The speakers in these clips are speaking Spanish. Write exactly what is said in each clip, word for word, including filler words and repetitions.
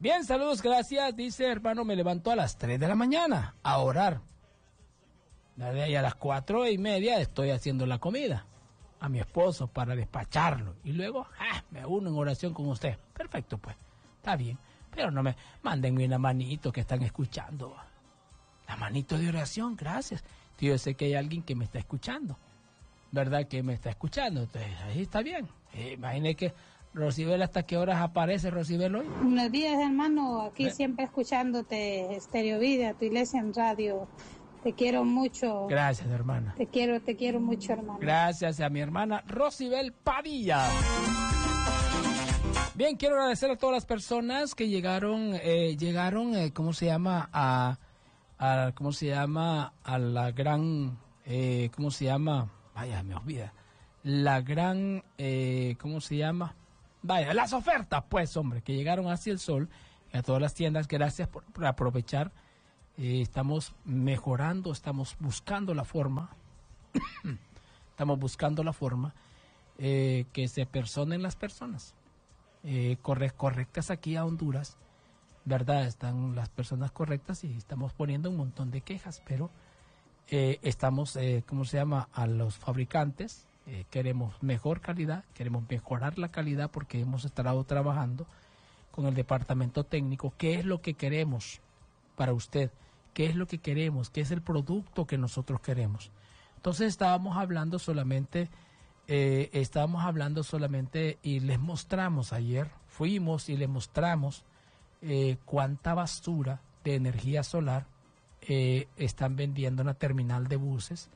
Bien, saludos, gracias. Dice, hermano, me levantó a las tres de la mañana a orar. De ahí a las cuatro y media estoy haciendo la comida a mi esposo para despacharlo. Y luego, ah, me uno en oración con usted. Perfecto, pues. Está bien. Pero no me mándenme una manito que están escuchando. La manito de oración, gracias. Yo sé que hay alguien que me está escuchando. ¿Verdad que me está escuchando? Entonces, ahí está bien. Eh, imagine que Rosibel, ¿hasta qué horas aparece Rosibel hoy? Buenos días, hermano. Aquí ¿Eh? siempre escuchándote, Estéreo Vida, tu iglesia en radio. Te quiero mucho. Gracias, hermana. Te quiero, te quiero mucho, hermano. Gracias a mi hermana Rosibel Padilla. Bien, quiero agradecer a todas las personas que llegaron, eh, llegaron, eh, ¿cómo se llama? A, a, ¿cómo se llama? A la gran, eh, ¿cómo se llama? Vaya, me olvida. La gran, eh, ¿cómo se llama? Vaya, las ofertas, pues, hombre, que llegaron hacia el sol, a todas las tiendas. Gracias por, por aprovechar. Eh, estamos mejorando, estamos buscando la forma, estamos buscando la forma eh, que se personen las personas eh, corre, correctas aquí a Honduras, ¿verdad? Están las personas correctas y estamos poniendo un montón de quejas, pero eh, estamos, eh, ¿cómo se llama? A los fabricantes, eh, queremos mejor calidad, queremos mejorar la calidad porque hemos estado trabajando con el departamento técnico. ¿Qué es lo que queremos para usted? ¿Qué es lo que queremos? ¿Qué es el producto que nosotros queremos? Entonces estábamos hablando solamente, eh, estábamos hablando solamente y les mostramos ayer, fuimos y les mostramos eh, cuánta basura de energía solar eh, están vendiendo en la terminal de buses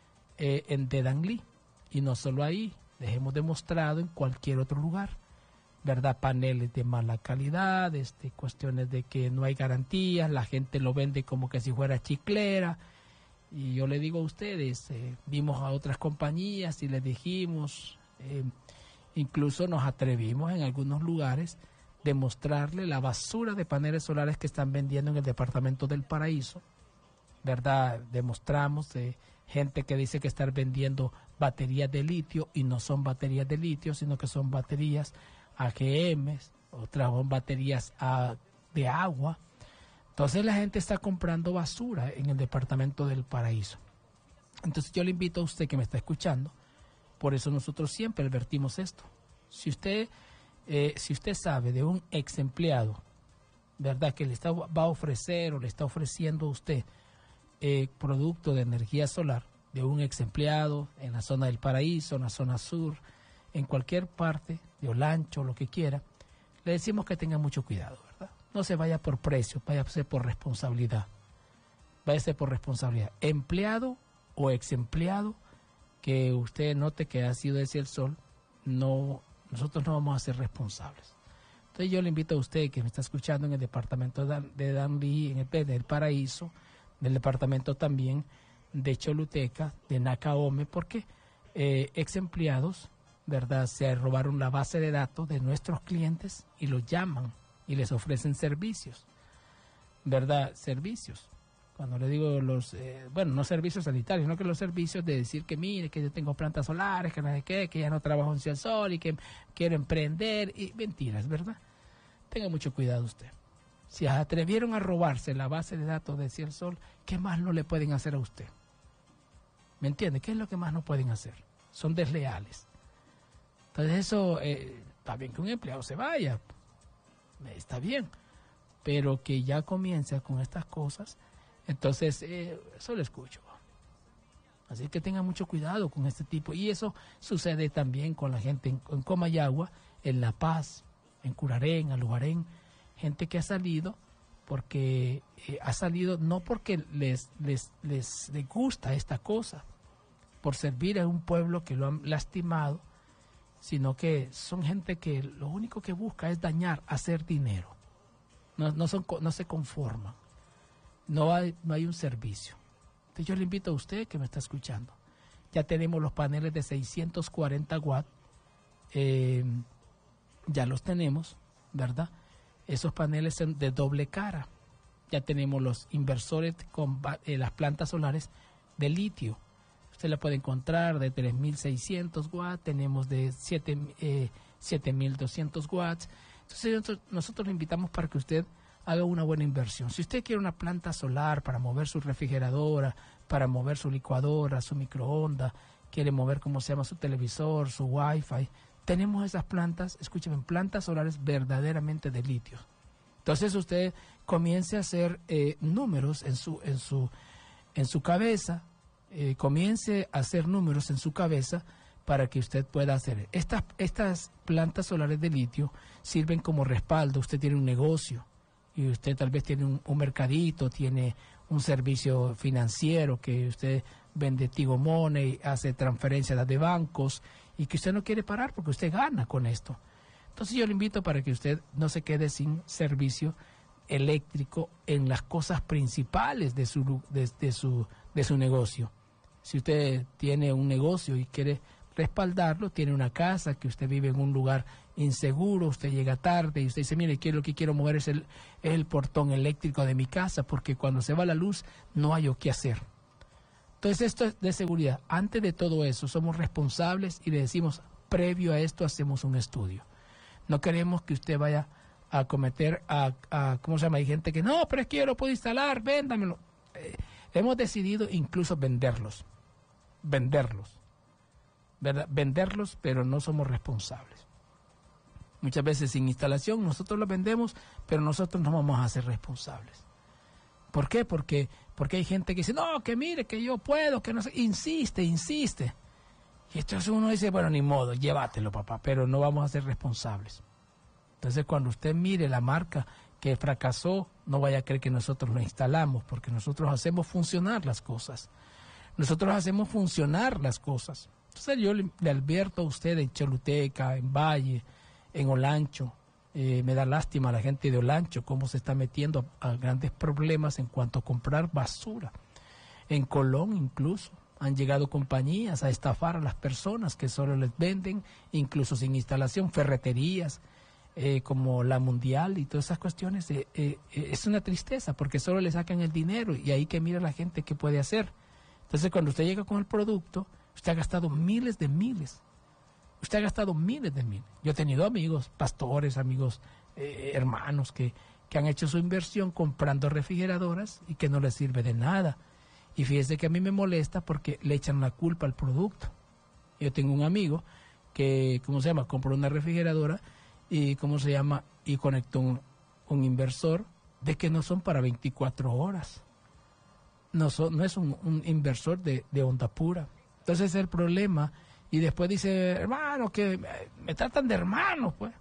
eh, en Dedanglí. Y no solo ahí, les hemos demostrado en cualquier otro lugar, ¿verdad? Paneles de mala calidad, este, cuestiones de que no hay garantías, la gente lo vende como que si fuera chiclera. Y yo le digo a ustedes, eh, vimos a otras compañías y les dijimos, eh, incluso nos atrevimos en algunos lugares de mostrarle la basura de paneles solares que están vendiendo en el departamento del Paraíso, ¿verdad? Demostramos eh, gente que dice que están vendiendo baterías de litio y no son baterías de litio, sino que son baterías A G M, otras son baterías a, de agua. Entonces la gente está comprando basura en el departamento del Paraíso. Entonces yo le invito a usted que me está escuchando, por eso nosotros siempre advertimos esto. Si usted, eh, si usted sabe de un ex empleado, ¿verdad?, que le está, va a ofrecer o le está ofreciendo a usted eh, producto de energía solar, de un ex empleado en la zona del Paraíso, en la zona sur, en cualquier parte de Olancho, lo que quiera, le decimos que tenga mucho cuidado, ¿verdad? No se vaya por precio, váyase por responsabilidad. Váyase por responsabilidad. Empleado o ex empleado que usted note que ha sido hacia el sol, no, nosotros no vamos a ser responsables. Entonces yo le invito a usted que me está escuchando en el departamento de Danlí, en el, del Paraíso, del departamento también de Choluteca, de Nacaome, porque eh, ex empleados, ¿verdad?, se robaron la base de datos de nuestros clientes y los llaman y les ofrecen servicios, ¿verdad? Servicios. Cuando le digo los, eh, bueno, no servicios sanitarios, sino que los servicios de decir que mire, que yo tengo plantas solares, que no sé qué, que ya no trabajo en Ciudad Sol y que quiero emprender, y mentiras, ¿verdad? Tenga mucho cuidado usted. Si atrevieron a robarse la base de datos de Ciudad Sol, ¿qué más no le pueden hacer a usted? ¿Me entiende? ¿Qué es lo que más no pueden hacer? Son desleales. Entonces eso, eh, está bien que un empleado se vaya, está bien, pero que ya comience con estas cosas, entonces eh, eso lo escucho. Así que tenga mucho cuidado con este tipo. Y eso sucede también con la gente en, en Comayagua, en La Paz, en Curaré, en Alujarén, gente que ha salido porque eh, ha salido no porque les, les, les, les gusta esta cosa, por servir a un pueblo que lo han lastimado, sino que son gente que lo único que busca es dañar, hacer dinero. No, no, son, no se conforman. No hay, no hay un servicio. Entonces yo le invito a usted que me está escuchando. Ya tenemos los paneles de seiscientos cuarenta watts. Eh, ya los tenemos, ¿verdad? Esos paneles son de doble cara. Ya tenemos los inversores con eh, las plantas solares de litio. Usted la puede encontrar de tres mil seiscientos watts, tenemos de siete mil doscientos watts. Entonces nosotros, nosotros le invitamos para que usted haga una buena inversión. Si usted quiere una planta solar para mover su refrigeradora, para mover su licuadora, su microondas, quiere mover, ¿cómo se llama?, su televisor, su wifi, tenemos esas plantas, escúcheme, plantas solares verdaderamente de litio. Entonces usted comience a hacer eh, números en su, en su, en su cabeza, eh, comience a hacer números en su cabeza para que usted pueda hacer. Estas, estas plantas solares de litio sirven como respaldo. Usted tiene un negocio y usted tal vez tiene un, un mercadito, tiene un servicio financiero que usted vende Tigo Money, hace transferencias de bancos y que usted no quiere parar porque usted gana con esto. Entonces yo le invito para que usted no se quede sin servicio eléctrico en las cosas principales de su, de, de su, de su negocio. Si usted tiene un negocio y quiere respaldarlo, tiene una casa, que usted vive en un lugar inseguro, usted llega tarde y usted dice, mire, quiero, lo que quiero mover es el, es el portón eléctrico de mi casa porque cuando se va la luz no hay o qué hacer. Entonces esto es de seguridad. Antes de todo eso somos responsables y le decimos, previo a esto hacemos un estudio. No queremos que usted vaya a cometer, a, a ¿cómo se llama? Hay gente que, no, pero es que yo lo puedo instalar, véndamelo. Eh, hemos decidido incluso venderlos, venderlos, ¿verdad? Venderlos, pero no somos responsables. Muchas veces sin instalación nosotros los vendemos, pero nosotros no vamos a ser responsables. ¿Por qué? Porque, porque hay gente que dice, no, que mire, que yo puedo, que no sé, insiste, insiste. Y entonces uno dice, bueno, ni modo, llévatelo, papá, pero no vamos a ser responsables. Entonces, cuando usted mire la marca que fracasó, no vaya a creer que nosotros lo instalamos, porque nosotros hacemos funcionar las cosas. Nosotros hacemos funcionar las cosas. Entonces, yo le, le advierto a usted en Choluteca, en Valle, en Olancho, eh, me da lástima a la gente de Olancho, cómo se está metiendo a, a grandes problemas en cuanto a comprar basura. En Colón, incluso. Han llegado compañías a estafar a las personas que solo les venden, incluso sin instalación, ferreterías eh, como la Mundial y todas esas cuestiones. Eh, eh, es una tristeza porque solo le sacan el dinero y ahí que mira la gente qué puede hacer. Entonces cuando usted llega con el producto, usted ha gastado miles de miles. Usted ha gastado miles de miles. Yo he tenido amigos, pastores, amigos, eh, hermanos que, que han hecho su inversión comprando refrigeradoras y que no les sirve de nada. Y fíjese que a mí me molesta porque le echan la culpa al producto. Yo tengo un amigo que, ¿cómo se llama? Compró una refrigeradora y, ¿cómo se llama? Y conectó un, un inversor de que no son para veinticuatro horas. No, son, no es un, un inversor de, de onda pura. Entonces es el problema. Y después dice, hermano, que me, me tratan de hermano, pues.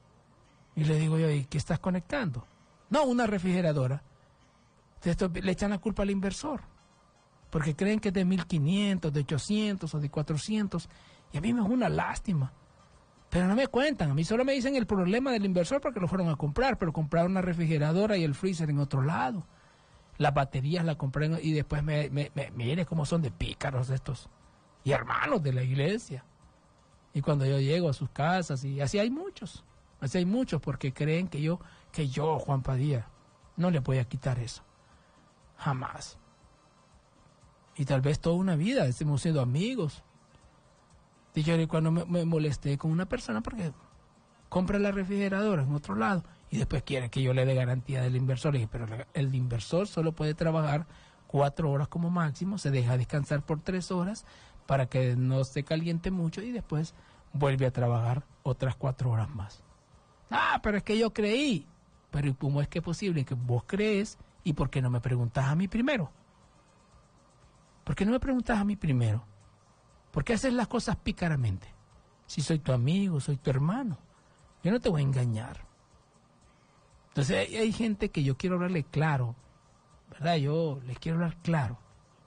Y le digo yo, ¿y qué estás conectando? No, una refrigeradora. Esto, le echan la culpa al inversor. Porque creen que es de mil quinientos, de ochocientos o de cuatrocientos. Y a mí me es una lástima. Pero no me cuentan. A mí solo me dicen el problema del inversor porque lo fueron a comprar. Pero compraron una refrigeradora y el freezer en otro lado. Las baterías las compré y después me, me, me, mire cómo son de pícaros estos. Y hermanos de la iglesia. Y cuando yo llego a sus casas, y así hay muchos. Así hay muchos porque creen que yo, que yo, Juan Padilla, no le voy a quitar eso. Jamás. Y tal vez toda una vida hemos sido amigos. Y yo cuando me, me molesté con una persona porque compra la refrigeradora en otro lado y después quiere que yo le dé garantía del inversor. Y dije, pero el inversor solo puede trabajar cuatro horas como máximo, se deja descansar por tres horas para que no se caliente mucho y después vuelve a trabajar otras cuatro horas más. Ah, pero es que yo creí. Pero ¿cómo es que es posible que vos crees y por qué no me preguntas a mí primero? ¿Por qué no me preguntas a mí primero? ¿Por qué haces las cosas pícaramente? Si soy tu amigo, soy tu hermano, yo no te voy a engañar. Entonces hay, hay gente que yo quiero hablarle claro, ¿verdad? Yo les quiero hablar claro.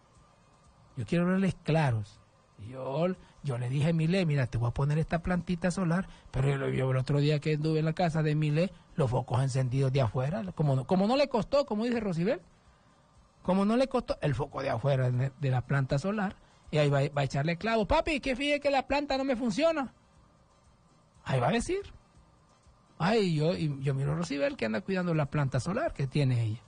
Yo quiero hablarles claros. Yo, yo le dije a Milé, mira, te voy a poner esta plantita solar, pero yo, yo el otro día que anduve en la casa de Milé, los focos encendidos de afuera, como, como no le costó, como dice Rosibel, como no le costó el foco de afuera de, de la planta solar, y ahí va, va a echarle clavo. Papi, que fíjate que la planta no me funciona. Ahí va a decir. Ay, yo, y yo miro a Rosibel que anda cuidando la planta solar que tiene ella.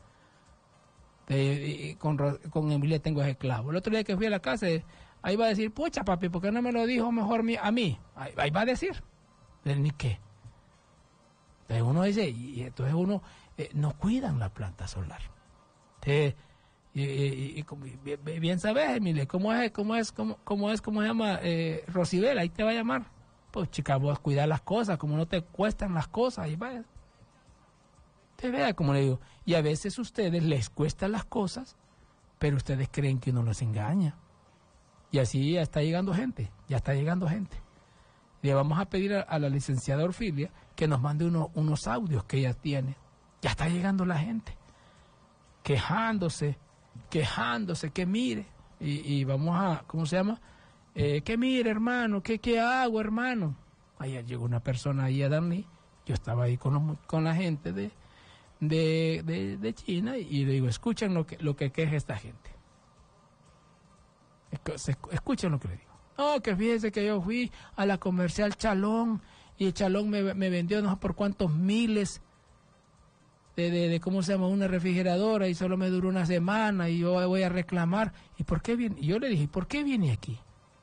De, con, con Emilia tengo ese clavo. El otro día que fui a la casa, ahí va a decir, pucha papi, ¿por qué no me lo dijo mejor a mí? Ahí, ahí va a decir. Pero ni qué. Entonces uno dice, y entonces uno eh, no cuidan la planta solar. Entonces, y, y, y, y, bien sabes, Emilia, ¿cómo es, cómo es, cómo, cómo es, cómo se llama? Eh, Rosibel, ahí te va a llamar. Pues chica, vos cuidar las cosas, como no te cuestan las cosas, y vaya. Te vea, como le digo, y a veces a ustedes les cuestan las cosas, pero ustedes creen que uno los engaña. Y así ya está llegando gente, ya está llegando gente. Le vamos a pedir a, a la licenciada Orfilia que nos mande uno, unos audios que ella tiene. Ya está llegando la gente, quejándose, quejándose, que mire. Y, y vamos a, ¿cómo se llama? Eh, que mire, hermano, ¿qué, qué hago, hermano? Ayer llegó una persona ahí a Darní, yo estaba ahí con, los, con la gente de, de, de, de China y le digo, escuchen lo que, lo que queja esta gente. Escuchen lo que le digo. No, que fíjese que yo fui a la comercial Chalón y el Chalón me, me vendió no sé por cuántos miles de, de, de, ¿cómo se llama? Una refrigeradora y solo me duró una semana y yo voy a reclamar. ¿Y por qué viene? Y yo le dije, ¿por qué viene aquí?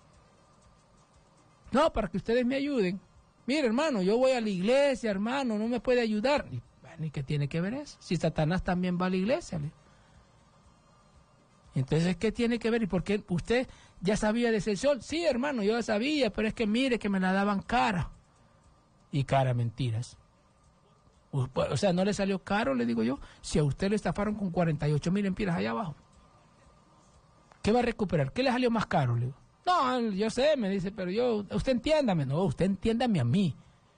No, para que ustedes me ayuden. Mire, hermano, yo voy a la iglesia, hermano, no me puede ayudar. Y, bueno, ¿y qué tiene que ver eso? Si Satanás también va a la iglesia. ¿Le? Entonces, ¿qué tiene que ver? ¿Y por qué usted ya sabía de ese sol? Sí, hermano, yo ya sabía, pero es que mire que me la daban cara. Y cara, mentiras. O sea, ¿no le salió caro, le digo yo? Si a usted le estafaron con cuarenta y ocho mil empiras allá abajo. ¿Qué va a recuperar? ¿Qué le salió más caro, le digo? No, yo sé, me dice, pero yo, usted entiéndame. No, usted entiéndame a mí.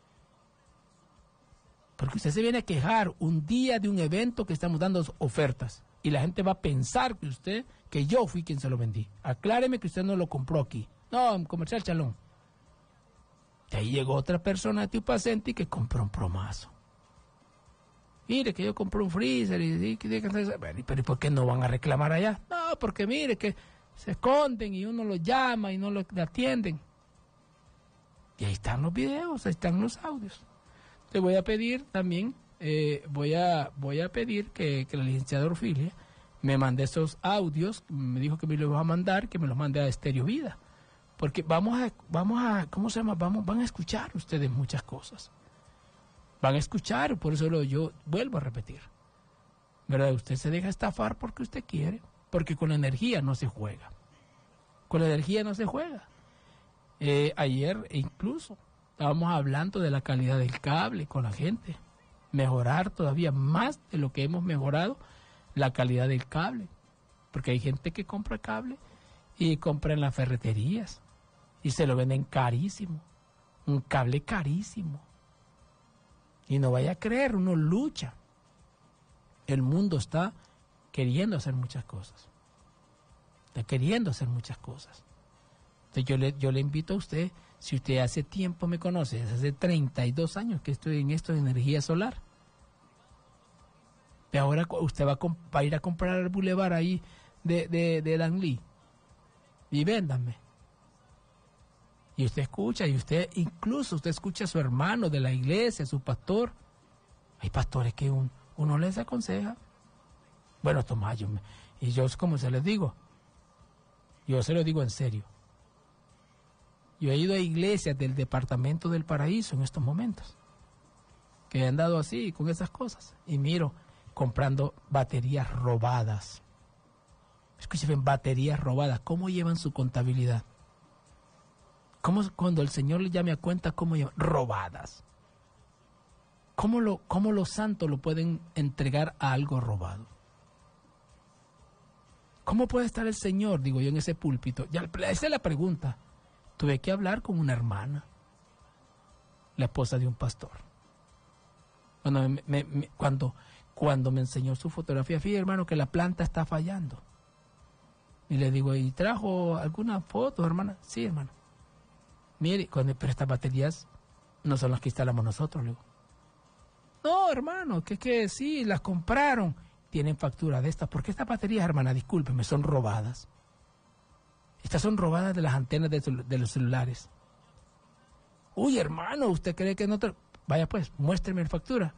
Porque usted se viene a quejar un día de un evento que estamos dando ofertas. Y la gente va a pensar que usted, que yo fui quien se lo vendí. Acláreme que usted no lo compró aquí. No, en Comercial Chalón. De ahí llegó otra persona de Tiupacenti que compró un promazo. Mire que yo compré un freezer y, y, y pero ¿y por qué no van a reclamar allá? No, porque mire que se esconden y uno los llama y no lo atienden. Y ahí están los videos, ahí están los audios. Te voy a pedir también, eh, voy a voy a pedir que, que la licenciada Orfilia me mande esos audios, me dijo que me los va a mandar, que me los mande a Estéreo Vida. Porque vamos a, vamos a, ¿cómo se llama? Vamos, van a escuchar ustedes muchas cosas. Van a escuchar, por eso lo, yo vuelvo a repetir. ¿Verdad? Usted se deja estafar porque usted quiere, porque con la energía no se juega. Con la energía no se juega. Eh, ayer incluso estábamos hablando de la calidad del cable con la gente. Mejorar todavía más de lo que hemos mejorado la calidad del cable. Porque hay gente que compra cable y compra en las ferreterías y se lo venden carísimo. Un cable carísimo. Y no vaya a creer, uno lucha. El mundo está queriendo hacer muchas cosas. Está queriendo hacer muchas cosas. Entonces yo le, yo le invito a usted, si usted hace tiempo me conoce, hace treinta y dos años que estoy en esto de energía solar. Y ahora usted va a, va a ir a comprar el bulevar ahí de, de, de Danlí. Y véndame. Y usted escucha, y usted, incluso usted escucha a su hermano de la iglesia, a su pastor. Hay pastores que un, uno les aconseja. Bueno, Tomás, yo me, y yo como se les digo, yo se lo digo en serio. Yo he ido a iglesias del departamento del Paraíso en estos momentos, que han dado así, con esas cosas. Y miro, comprando baterías robadas. Escuchen, baterías robadas. ¿Cómo llevan su contabilidad? ¿Cómo, cuando el Señor le llame a cuenta, cómo llevan? Robadas. ¿Cómo, lo, ¿Cómo los santos lo pueden entregar a algo robado? ¿Cómo puede estar el Señor, digo yo, en ese púlpito? Ya, esa es la pregunta. Tuve que hablar con una hermana, la esposa de un pastor. Cuando me, me, me, cuando, cuando me enseñó su fotografía, fíjate, hermano, que la planta está fallando. Y le digo, ¿y trajo alguna foto, hermana? Sí, hermano. Mire, cuando, pero estas baterías no son las que instalamos nosotros, le digo. No, hermano, que es que sí, las compraron. Tienen factura de estas. ¿Por qué estas baterías, hermana? Discúlpeme, son robadas. Estas son robadas de las antenas de, de los celulares. Uy, hermano, ¿usted cree que no te...? Vaya pues, muéstreme la factura.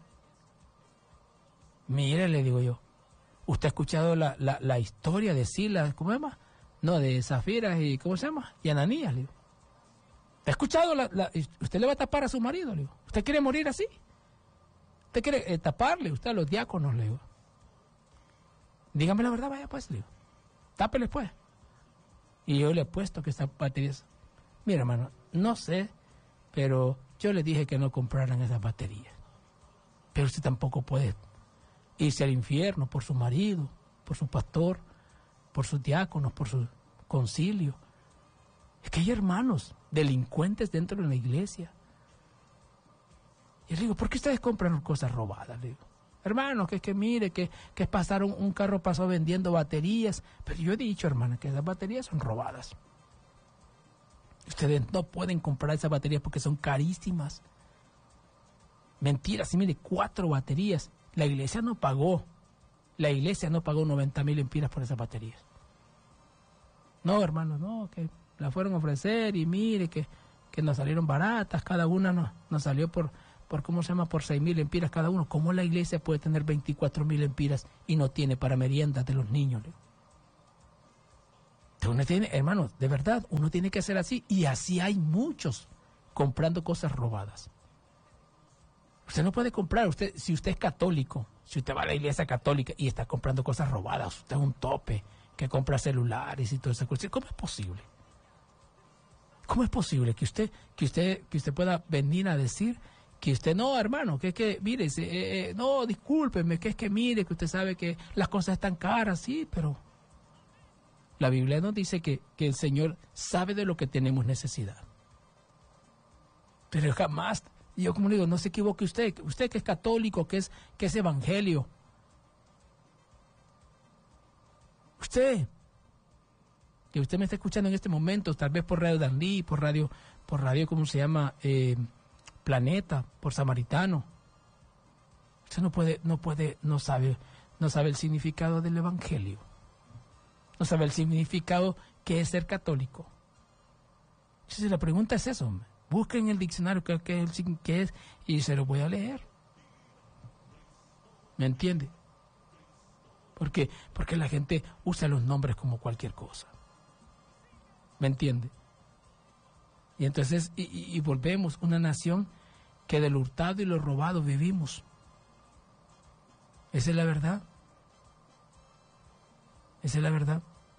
Mire, le digo yo. ¿Usted ha escuchado la, la, la historia de Sila, ¿cómo se llama? No, de Zafiras y, ¿cómo se llama? Y Ananías, le digo. ¿Ha escuchado la, la... ¿Usted le va a tapar a su marido, le digo? ¿Usted quiere morir así? ¿Usted quiere eh, taparle usted a los diáconos, le digo? Dígame la verdad, vaya pues, le digo. Tápele pues. Y yo le he puesto que estas baterías... Mira, hermano, no sé, pero yo le dije que no compraran esas baterías. Pero usted tampoco puede irse al infierno por su marido, por su pastor, por sus diáconos, por su concilio. Es que hay hermanos delincuentes dentro de la iglesia. Y le digo, ¿por qué ustedes compran cosas robadas? Le digo, hermano, que es que mire, que, que pasaron, un carro pasó vendiendo baterías. Pero yo he dicho, hermano, que esas baterías son robadas. Ustedes no pueden comprar esas baterías porque son carísimas. Mentira, sí, mire, cuatro baterías. La iglesia no pagó. La iglesia no pagó noventa mil empiras por esas baterías. No, hermano, no, que la fueron a ofrecer y mire que, que nos salieron baratas. Cada una nos, nos salió por, por, ¿cómo se llama? Por seis mil empiras cada uno. ¿Cómo la iglesia puede tener veinticuatro mil empiras y no tiene para meriendas de los niños? Uno tiene, hermanos, de verdad, uno tiene que hacer así. Y así hay muchos comprando cosas robadas. Usted no puede comprar, usted si usted es católico, si usted va a la iglesia católica y está comprando cosas robadas, usted es un tope que compra celulares y todas esas cosas. ¿Cómo es posible? ¿Cómo es posible que usted, que usted, que usted pueda venir a decir que usted no, hermano, que es que, mire, eh, eh, no, discúlpeme, que es que mire, que usted sabe que las cosas están caras, sí, pero la Biblia nos dice que, que el Señor sabe de lo que tenemos necesidad. Pero jamás, yo como le digo, no se equivoque usted, usted que es católico, que es, que es evangelio. Usted, que usted me está escuchando en este momento, tal vez por Radio Danlí, por radio, por radio, ¿cómo se llama? Eh, Planeta, por Samaritano. Usted no puede, no puede, no sabe, no sabe el significado del evangelio. No sabe el significado que es ser católico. Entonces la pregunta es eso, hombre. Busquen en el diccionario qué, qué, es, qué es y se lo voy a leer. ¿Me entiende? Porque, porque la gente usa los nombres como cualquier cosa. ¿Me entiende? Y entonces, y, y, y volvemos, una nación que del hurtado y lo robado vivimos. Esa es la verdad. Esa es la verdad.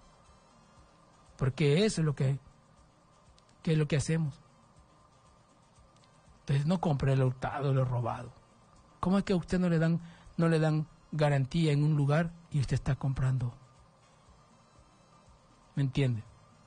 Porque eso es lo que, que es lo que hacemos. Entonces no compre el hurtado, lo robado. ¿Cómo es que a usted no le dan, no le dan garantía en un lugar y usted está comprando? ¿Me entiende?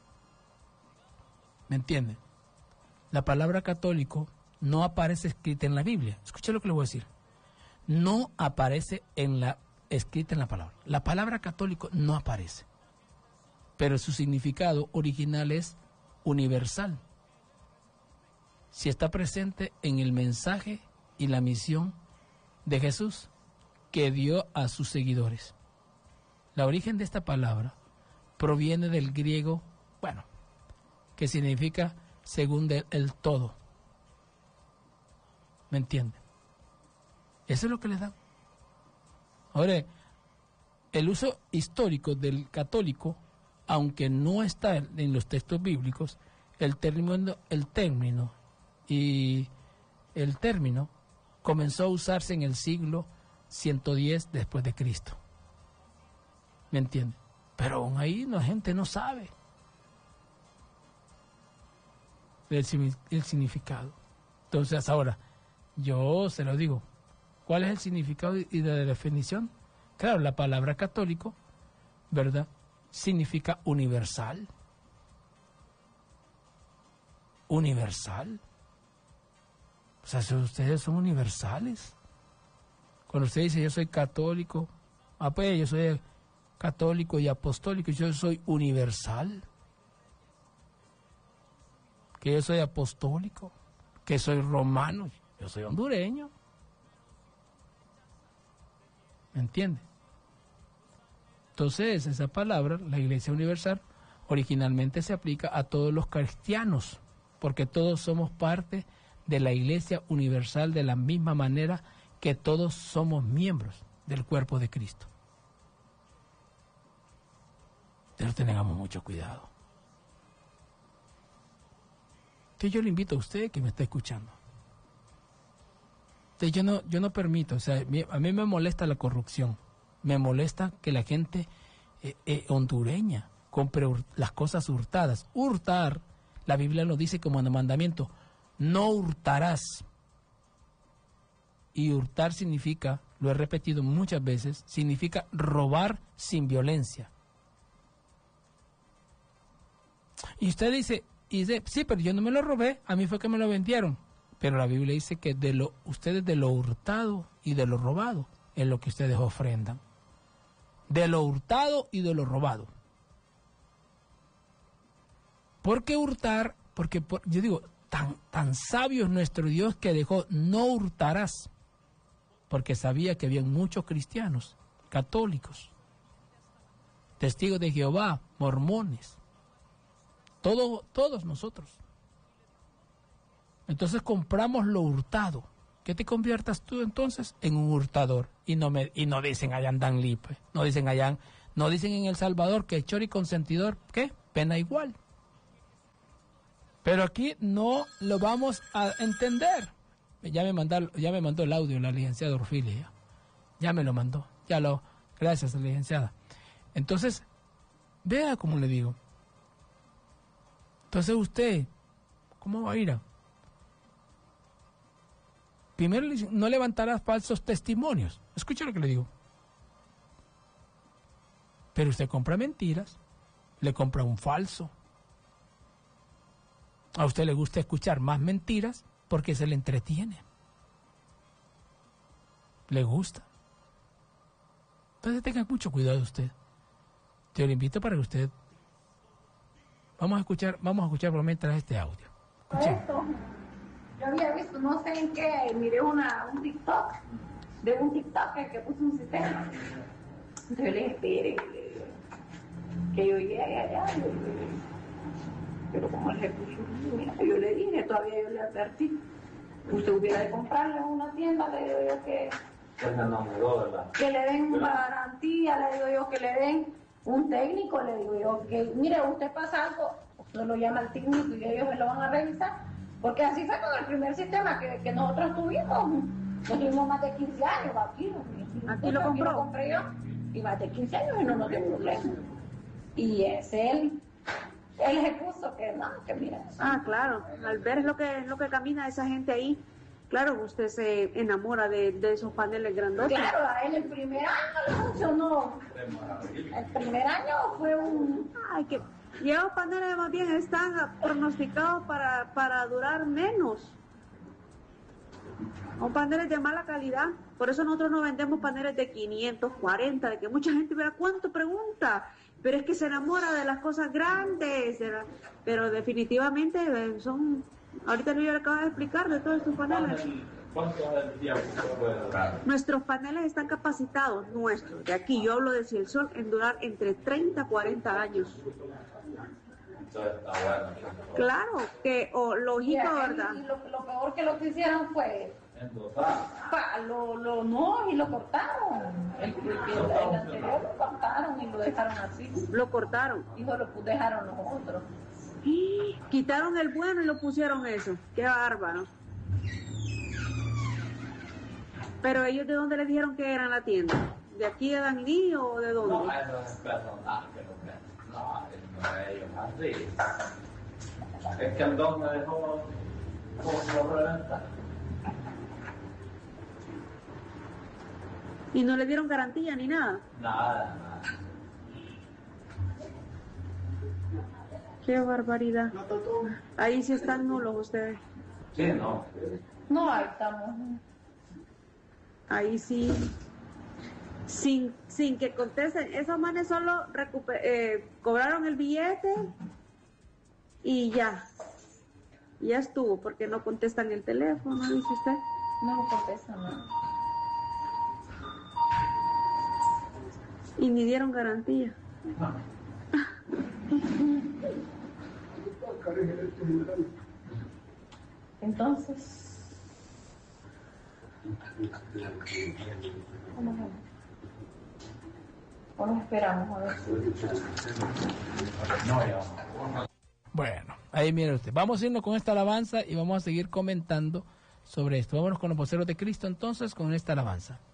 ¿Me entiende? La palabra católico no aparece escrita en la Biblia. Escuche lo que le voy a decir. No aparece en la escrita en la palabra. La palabra católico no aparece. Pero su significado original es universal. Si está presente en el mensaje y la misión de Jesús que dio a sus seguidores. La origen de esta palabra proviene del griego, bueno, que significa según el, el todo. ¿Me entiende? Eso es lo que les da. Ahora, el uso histórico del católico, aunque no está en los textos bíblicos, el término, el término y el término comenzó a usarse en el siglo ciento diez después de Cristo. ¿Me entiende? Pero aún ahí la gente no sabe el, el significado. Entonces ahora, yo se lo digo, ¿cuál es el significado y la definición? Claro, la palabra católico, ¿verdad?, significa universal. Universal. O sea, si ustedes son universales. Cuando usted dice yo soy católico, ah, pues yo soy católico y apostólico, yo soy universal. Que yo soy apostólico, que soy romano, yo soy hondureño. ¿Me entiende? Entonces, esa palabra, la Iglesia Universal, originalmente se aplica a todos los cristianos, porque todos somos parte de la Iglesia Universal de la misma manera que todos somos miembros del cuerpo de Cristo. Pero tengamos mucho cuidado. Que yo le invito a usted que me está escuchando. Entonces yo no, yo no permito, o sea, a mí me molesta la corrupción, me molesta que la gente eh, eh, hondureña compre las cosas hurtadas. Hurtar, la Biblia lo dice como en el mandamiento, no hurtarás. Y hurtar significa, lo he repetido muchas veces, significa robar sin violencia. Y usted dice, y dice, sí, pero yo no me lo robé, a mí fue que me lo vendieron. Pero la Biblia dice que de lo, ustedes de lo hurtado y de lo robado es lo que ustedes ofrendan. De lo hurtado y de lo robado. ¿Por qué hurtar? Porque por, yo digo, tan, tan sabio es nuestro Dios que dejó no hurtarás. Porque sabía que había muchos cristianos, católicos, testigos de Jehová, mormones, todo, todos nosotros. Entonces compramos lo hurtado. ¿Qué te conviertas tú entonces? En un hurtador. Y no me y no dicen allá en Danlipe, no dicen allá, no dicen en El Salvador que chori consentidor, ¿qué? Pena igual. Pero aquí no lo vamos a entender. Ya me mandó, ya me mandó el audio la licenciada Orfilia. Ya. ya me lo mandó. Ya lo, gracias, licenciada. Entonces, vea cómo le digo. Entonces usted, ¿cómo va a ir a? Primero, no levantará falsos testimonios. Escucha lo que le digo. Pero usted compra mentiras, le compra un falso. A usted le gusta escuchar más mentiras porque se le entretiene. Le gusta. Entonces tenga mucho cuidado usted. Te lo invito para que usted... Vamos a escuchar, vamos a escuchar por mientras este audio. Escuchen. Yo había visto, no sé en qué, miré una, un TikTok, de un TikToker que puso un sistema. Entonces yo le dije, espere, que, que yo llegue allá. Yo, pero como él se puso, mira, yo le dije, todavía yo le advertí. Usted hubiera de comprarle en una tienda, le digo yo que... que le den una garantía, le digo yo que le den un técnico, le digo yo que, mire, usted pasa algo, usted lo llama al técnico y ellos me lo van a revisar. Porque así fue con el primer sistema que, que nosotros tuvimos. Nos tuvimos más de quince años aquí. Aquí lo compró. Aquí lo compré yo. Y más de quince años y no nos dio problema. Y es él. Él se puso que no, que mira. Ah, claro. Al ver lo que, lo que camina esa gente ahí, claro, usted se enamora de, de esos paneles grandotes. Claro, a él el primer año le funcionó. El primer año fue un... Ay, que... Y esos paneles más bien están pronosticados para, para durar menos. Son paneles de mala calidad. Por eso nosotros no vendemos paneles de quinientos cuarenta, de que mucha gente verá cuánto pregunta. Pero es que se enamora de las cosas grandes. De la, pero definitivamente son... Ahorita yo le acabo de explicar de todos estos paneles. ¿Cuánto tiempo puede durar? Nuestros paneles están capacitados, nuestros, de aquí, yo hablo de Cielsol, en durar entre treinta a cuarenta años. Entonces está bueno. Claro, que, o lógico, y, ¿verdad? Y lo, lo peor que lo que hicieron fue... Pa, lo, lo, no, y lo cortaron. El, el, el, el anterior lo cortaron y lo dejaron así. Lo cortaron. Y lo dejaron los otros. Quitaron el bueno y lo pusieron eso. Qué bárbaro. Pero ellos, ¿de dónde les dijeron que eran la tienda? ¿De aquí de Danlí o de dónde? No, eso es personal que lo ven. No, no es ellos así. Es que el don me dejó como reventa. ¿Y no le dieron garantía ni nada? Nada, nada. Qué barbaridad. Ahí sí están nulos ustedes. Sí, no. No, ahí estamos. Ahí sí. Sin, sin que contesten. Esos manes solo recuper, eh, cobraron el billete y ya. Ya estuvo, porque no contestan el teléfono, dice usted. No contestan nada. Y ni dieron garantía. No. Entonces, ¿cómo vamos? ¿O nos esperamos a ver si... No, ya. Bueno, ahí mire usted. Vamos a irnos con esta alabanza y vamos a seguir comentando sobre esto. Vámonos con los voceros de Cristo entonces con esta alabanza.